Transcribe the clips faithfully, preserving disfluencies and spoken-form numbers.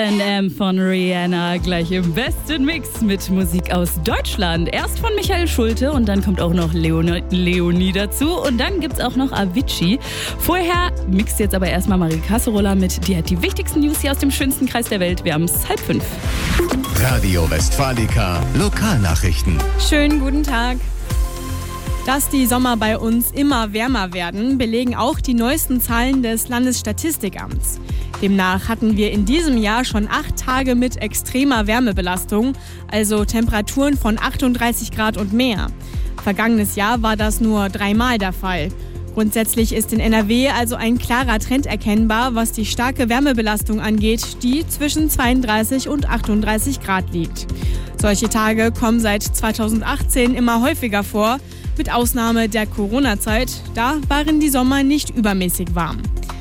N M von Rihanna, gleich im besten Mix mit Musik aus Deutschland. Erst von Michael Schulte und dann kommt auch noch Leon- Leonie dazu und dann gibt's auch noch Avicii. Vorher mixt jetzt aber erstmal Marie Casserola mit, die hat die wichtigsten News hier aus dem schönsten Kreis der Welt. Wir haben es halb fünf. Radio Westfalica Lokalnachrichten. Schönen guten Tag. Dass die Sommer bei uns immer wärmer werden, belegen auch die neuesten Zahlen des Landesstatistikamts. Demnach hatten wir in diesem Jahr schon acht Tage mit extremer Wärmebelastung, also Temperaturen von achtunddreißig Grad und mehr. Vergangenes Jahr war das nur dreimal der Fall. Grundsätzlich ist in N R W also ein klarer Trend erkennbar, was die starke Wärmebelastung angeht, die zwischen zweiunddreißig und achtunddreißig Grad liegt. Solche Tage kommen seit zweitausendachtzehn immer häufiger vor, mit Ausnahme der Corona-Zeit. Da waren die Sommer nicht übermäßig warm.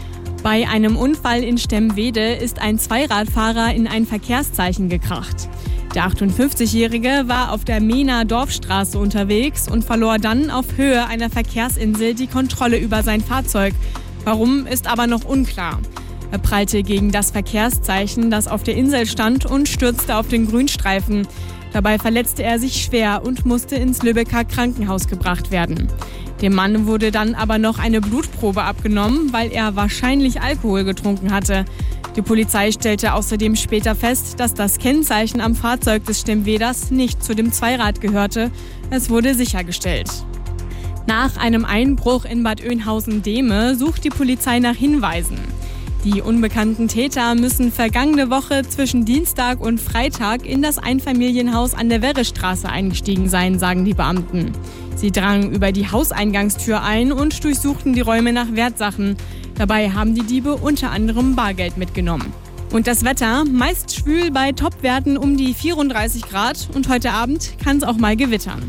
Bei einem Unfall in Stemwede ist ein Zweiradfahrer in ein Verkehrszeichen gekracht. Der achtundfünfzigjährige war auf der Mehner Dorfstraße unterwegs und verlor dann auf Höhe einer Verkehrsinsel die Kontrolle über sein Fahrzeug. Warum, ist aber noch unklar. Er prallte gegen das Verkehrszeichen, das auf der Insel stand, und stürzte auf den Grünstreifen. Dabei verletzte er sich schwer und musste ins Lübecker Krankenhaus gebracht werden. Dem Mann wurde dann aber noch eine Blutprobe abgenommen, weil er wahrscheinlich Alkohol getrunken hatte. Die Polizei stellte außerdem später fest, dass das Kennzeichen am Fahrzeug des Stemweders nicht zu dem Zweirad gehörte. Es wurde sichergestellt. Nach einem Einbruch in Bad Oeynhausen-Dehme sucht die Polizei nach Hinweisen. Die unbekannten Täter müssen vergangene Woche zwischen Dienstag und Freitag in das Einfamilienhaus an der Werrestraße eingestiegen sein, sagen die Beamten. Sie drangen über die Hauseingangstür ein und durchsuchten die Räume nach Wertsachen. Dabei haben die Diebe unter anderem Bargeld mitgenommen. Und das Wetter, meist schwül bei Topwerten um die vierunddreißig Grad und heute Abend kann es auch mal gewittern.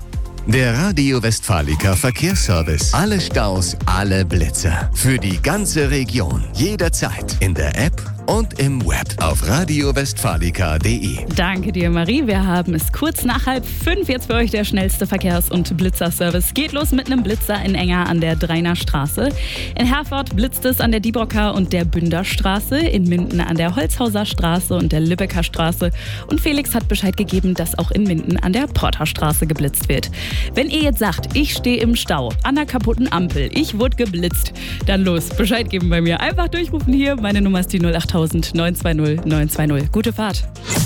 Der Radio Westfalica Verkehrsservice. Alle Staus, alle Blitzer. Für die ganze Region. Jederzeit. In der App und im Web auf radio westfalica punkt de. Danke dir, Marie. Wir haben es kurz nach halb fünf. Jetzt für euch der schnellste Verkehrs- und Blitzerservice. Geht los mit einem Blitzer in Enger an der Dreiner Straße. In Herford blitzt es an der Diebrocker und der Bünderstraße. In Minden an der Holzhauser Straße und der Lübecker Straße. Und Felix hat Bescheid gegeben, dass auch in Minden an der Porterstraße geblitzt wird. Wenn ihr jetzt sagt, ich stehe im Stau an der kaputten Ampel, ich wurde geblitzt, dann los, Bescheid geben bei mir. Einfach durchrufen hier. Meine Nummer ist die null acht neun zwei null neun zwei null. Gute Fahrt.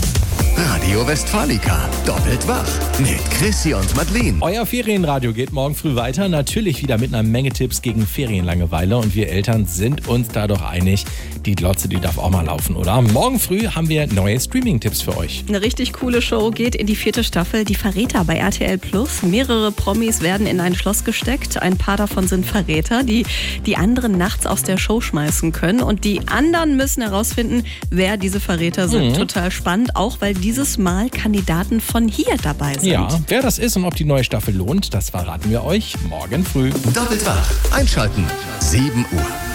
Radio Westfalica. Doppelt wach. Mit Chrissy und Madeleine. Euer Ferienradio geht morgen früh weiter. Natürlich wieder mit einer Menge Tipps gegen Ferienlangeweile. Und wir Eltern sind uns da doch einig, die Glotze, die darf auch mal laufen, oder? Morgen früh haben wir neue Streaming-Tipps für euch. Eine richtig coole Show geht in die vierte Staffel. Die Verräter bei R T L Plus. Mehrere Promis werden in ein Schloss gesteckt. Ein paar davon sind Verräter, die die anderen nachts aus der Show schmeißen können. Und die anderen müssen herausfinden, wer diese Verräter sind. Mhm. Total spannend, auch weil dieses Mal Kandidaten von hier dabei sind. Ja, wer das ist und ob die neue Staffel lohnt, das verraten wir euch morgen früh. Doppelt wach. Einschalten. sieben Uhr.